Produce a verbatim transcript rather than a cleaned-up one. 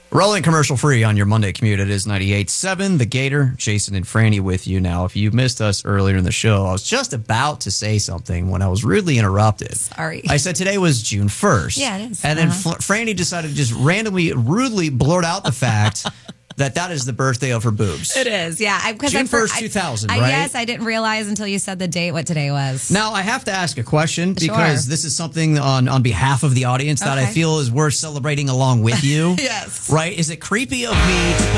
Rolling commercial free on your Monday commute. It is ninety-eight point seven, The Gator. Jason and Franny with you now. If you missed us earlier in the show, I was just about to say something when I was rudely interrupted. Sorry. I said today was June first. Yeah, it is. And then Uh-huh. Fl- Franny decided to just randomly, rudely blurt out the fact that that is the birthday of her boobs. It is, yeah. I, June first, two thousand, I, right? Yes, I didn't realize until you said the date what today was. Now, I have to ask a question because Sure. this is something on, on behalf of the audience that I Okay. feel is worth celebrating along with you. Yes. Right? Is it creepy of me to